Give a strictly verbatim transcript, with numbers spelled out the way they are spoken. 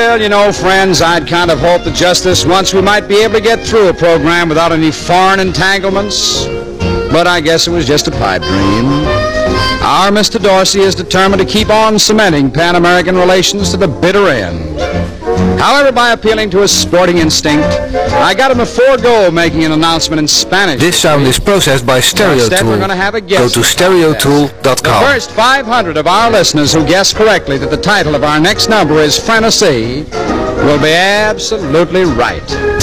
Well, you know, friends, I'd kind of hoped that just this once we might be able to get through a program without any foreign entanglements. But I guess it was just a pipe dream. Our Mister Dorsey is determined to keep on cementing Pan-American relations to the bitter end. However, by appealing to his sporting instinct, I got him to forego making an announcement in Spanish. This sound is processed by Stereo Instead, Tool. we're going to have a Go guess to stereo tool dot com. The first five hundred of our listeners who guess correctly that the title of our next number is Fantasy will be absolutely right.